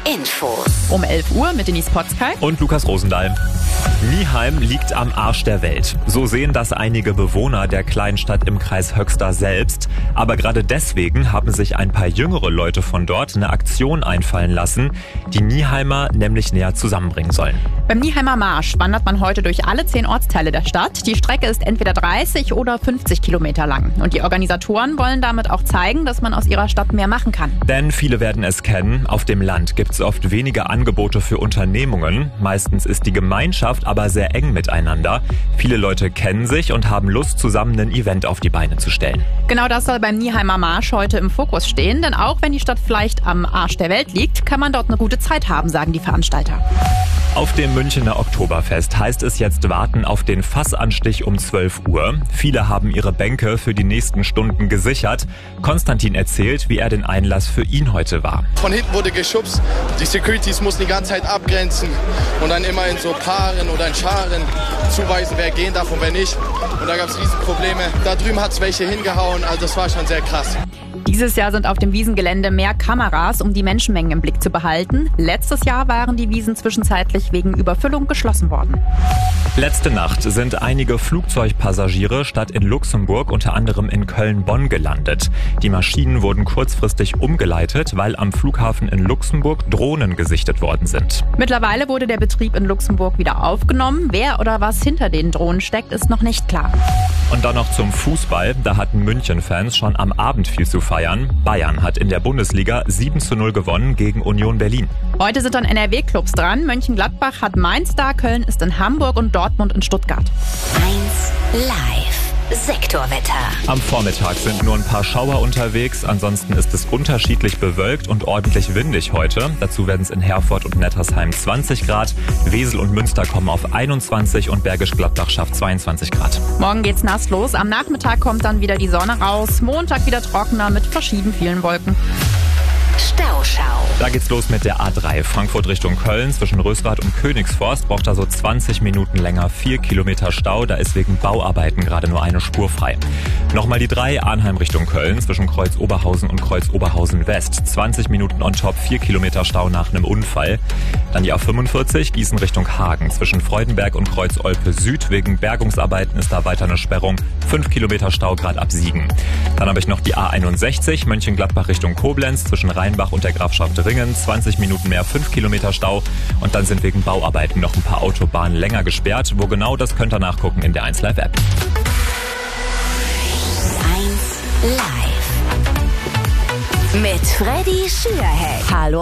Infos. Um 11 Uhr mit Denise Potzkei und Lukas Rosendahl. Nieheim liegt am Arsch der Welt. So sehen das einige Bewohner der kleinen Stadt im Kreis Höxter selbst. Aber gerade deswegen haben sich ein paar jüngere Leute von dort eine Aktion einfallen lassen, die Nieheimer nämlich näher zusammenbringen sollen. Beim Nieheimer Marsch wandert man heute durch alle 10 Ortsteile der Stadt. Die Strecke ist entweder 30 oder 50 Kilometer lang. Und die Organisatoren wollen damit auch zeigen, dass man aus ihrer Stadt mehr machen kann. Denn viele werden es kennen, auf dem Land gibt es oft weniger Angebote für Unternehmungen. Meistens ist die Gemeinschaft aber sehr eng miteinander. Viele Leute kennen sich und haben Lust, zusammen ein Event auf die Beine zu stellen. Genau das soll beim Nieheimer Marsch heute im Fokus stehen. Denn auch wenn die Stadt vielleicht am Arsch der Welt liegt, kann man dort eine gute Zeit haben, sagen die Veranstalter. Auf dem Münchener Oktoberfest heißt es jetzt warten auf den Fassanstich um 12 Uhr. Viele haben ihre Bänke für die nächsten Stunden gesichert. Konstantin erzählt, wie er den Einlass für ihn heute war. Von hinten wurde geschubst, die Securities mussten die ganze Zeit abgrenzen und dann immer in so Paaren oder in Scharen zuweisen, wer gehen darf und wer nicht. Und da gab es Riesenprobleme. Da drüben hat es welche hingehauen, also das war schon sehr krass. Dieses Jahr sind auf dem Wiesengelände mehr Kameras, um die Menschenmengen im Blick zu behalten. Letztes Jahr waren die Wiesen zwischenzeitlich wegen Überfüllung geschlossen worden. Letzte Nacht sind einige Flugzeugpassagiere statt in Luxemburg unter anderem in Köln-Bonn gelandet. Die Maschinen wurden kurzfristig umgeleitet, weil am Flughafen in Luxemburg Drohnen gesichtet worden sind. Mittlerweile wurde der Betrieb in Luxemburg wieder aufgenommen. Wer oder was hinter den Drohnen steckt, ist noch nicht klar. Und dann noch zum Fußball. Da hatten München-Fans schon am Abend viel zu feiern. Bayern hat in der Bundesliga 7:0 gewonnen gegen Union Berlin. Heute sind dann NRW-Clubs dran. Mönchengladbach hat Mainz da, Köln ist in Hamburg und Dortmund in Stuttgart. 1 Live. Sektorwetter. Am Vormittag sind nur ein paar Schauer unterwegs. Ansonsten ist es unterschiedlich bewölkt und ordentlich windig heute. Dazu werden es in Herford und Nettersheim 20 Grad. Wesel und Münster kommen auf 21 und Bergisch Gladbach schafft 22 Grad. Morgen geht's nass los. Am Nachmittag kommt dann wieder die Sonne raus. Montag wieder trockener mit verschieden vielen Wolken. Stauschau. Da geht's los mit der A3 Frankfurt Richtung Köln. Zwischen Rösrath und Königsforst braucht da so 20 Minuten länger. 4 Kilometer Stau. Da ist wegen Bauarbeiten gerade nur eine Spur frei. Nochmal die 3 Arnheim Richtung Köln. Zwischen Kreuz Oberhausen und Kreuz Oberhausen West. 20 Minuten on top. 4 Kilometer Stau nach einem Unfall. Dann die A45 Gießen Richtung Hagen. Zwischen Freudenberg und Kreuz Olpe Süd. Wegen Bergungsarbeiten ist da weiter eine Sperrung. 5 Kilometer Stau gerade ab Siegen. Dann habe ich noch die A61 Mönchengladbach Richtung Koblenz. Zwischen Rheinbach und der Grafschaft Ringen, 20 Minuten mehr, 5 Kilometer Stau. Und dann sind wegen Bauarbeiten noch ein paar Autobahnen länger gesperrt. Wo genau, das könnt ihr nachgucken in der 1 Live App. 1 Live. Mit Freddy Schürheck. Hallo.